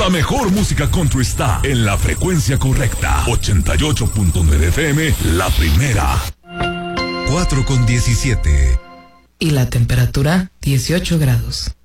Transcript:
La mejor música country está en la frecuencia correcta. 88.9 FM, la primera. 4:17. Y la temperatura, 18 grados.